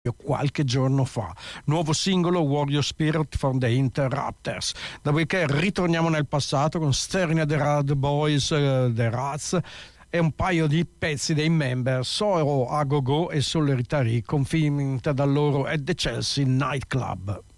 qualche giorno fa. Nuovo singolo Warrior Spirit from the Interrupters. Dopodiché ritorniamo nel passato con Staring at the Rad Boys, The Rats, e un paio di pezzi dei member Soro A Go Go e Solidarity, confinta dal loro At the Chelsea Nightclub.